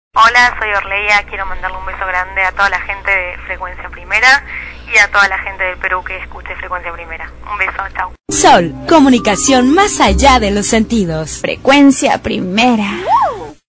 Hola, soy Orleia, quiero mandarle un beso grande a toda la gente de Frecuencia Primera y a toda la gente del Perú que escuche Frecuencia Primera. Un beso, chao. Sol, comunicación más allá de los sentidos. Frecuencia Primera.